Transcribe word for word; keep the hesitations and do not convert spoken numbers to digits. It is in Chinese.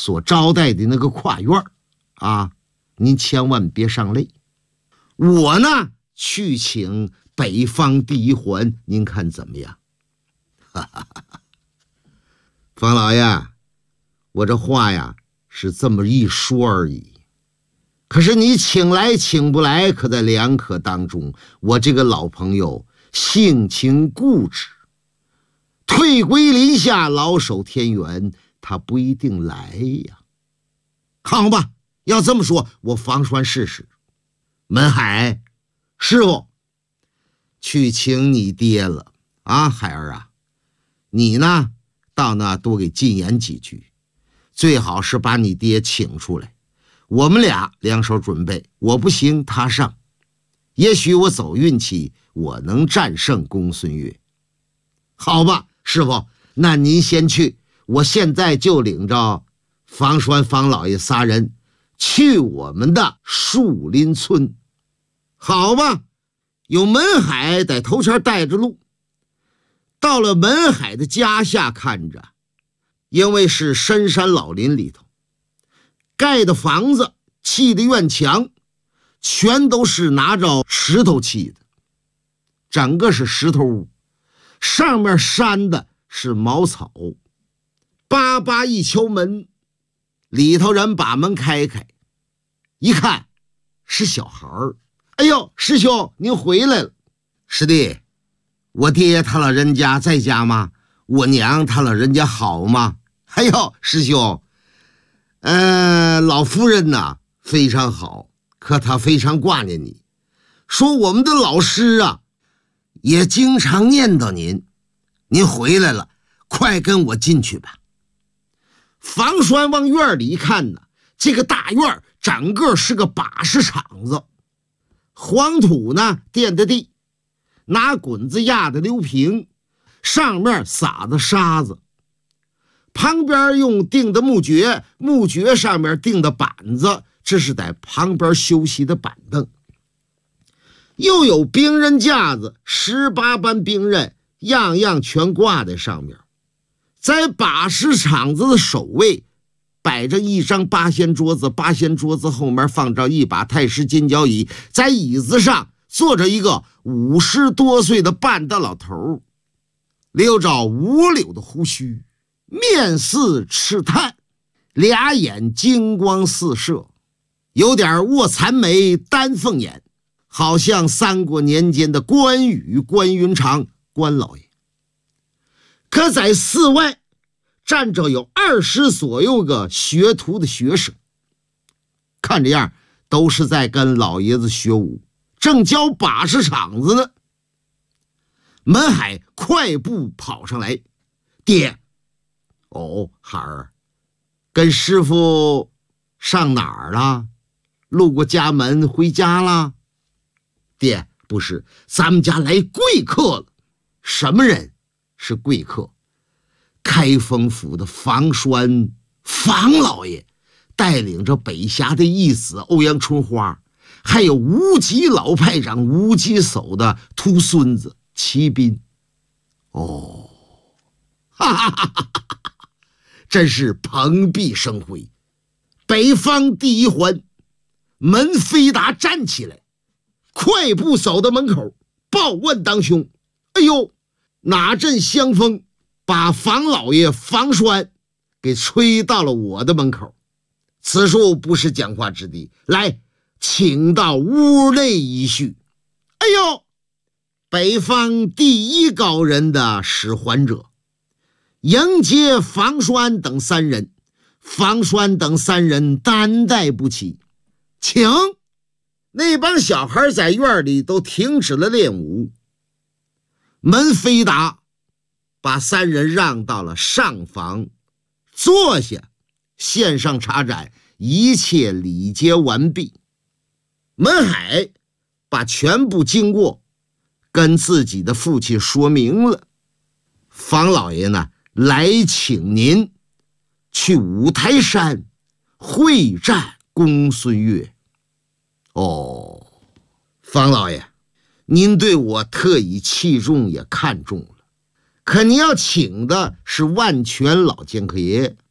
所招待的那个跨院啊，您千万别上累。我呢去请北方第一环，您看怎么样？哈哈哈哈。方老爷，我这话呀是这么一说而已，可是你请来请不来，可在两可当中。我这个老朋友性情固执，退归林下，老守天元，他不一定来呀。好吧，要这么说，我房栓试试。门海，师傅，去请你爹了啊，海儿啊，你呢到那多给进言几句，最好是把你爹请出来，我们俩两手准备，我不行他上，也许我走运气，我能战胜公孙越。好吧，师傅，那您先去，我现在就领着房栓、房老爷仨人去我们的树林村。好吧，有门海在头前带着路。到了门海的家下看着，因为是深山老林里头盖的房子，砌的院墙全都是拿着石头砌的，整个是石头屋，上面扇的是茅草。叭叭一敲门，里头人把门开开，一看是小孩儿。哎呦，师兄您回来了。师弟，我爹他老人家在家吗？我娘他老人家好吗？哎呦，师兄，呃，老夫人呐非常好，可她非常挂念你，说我们的老师啊也经常念叨您，您回来了，快跟我进去吧。房栓往院里一看呢，这个大院整个是个把式场子，黄土呢垫的地，拿滚子压的溜平，上面撒的沙子，旁边用钉的木橛，木橛上面钉的板子，这是在旁边休息的板凳，又有兵刃架子，十八般兵刃，样样全挂在上面。在把式场子的首位摆着一张八仙桌子，八仙桌子后面放着一把太师金角椅，在椅子上坐着一个五十多岁的半大老头，留着五绺的胡须，面似赤炭，俩眼金光四射，有点卧蚕眉丹凤眼，好像三国年间的关羽关云长关老爷。可在寺外站着有二十左右个学徒的学生，看这样都是在跟老爷子学武，正教把式场子呢。门海快步跑上来，爹，哦，孩儿，跟师傅上哪儿了？路过家门回家了？爹，不是，咱们家来贵客了。什么人是贵客？开封府的房栓房老爷带领着北峡的义子欧阳春花，还有无极老派长无极叟的秃孙子齐斌。哦，哈哈哈哈哈哈，真是蓬荜生辉。北方第一环门飞达站起来，快步走到门口，报问当兄。哎呦，哪阵香风把房老爷房栓给吹到了我的门口，此处不是讲话之地，来，请到屋内一叙。哎呦，北方第一高人的使还者迎接房栓等三人，房栓等三人担待不起，请。那帮小孩在院里都停止了练武，门飞达把三人让到了上房坐下，献上茶盏，一切礼节完毕。门海把全部经过跟自己的父亲说明了。房老爷呢，来请您去五台山会战公孙越。哦，房老爷，您对我特以器重也看重了，可您要请的是万全老剑客爷，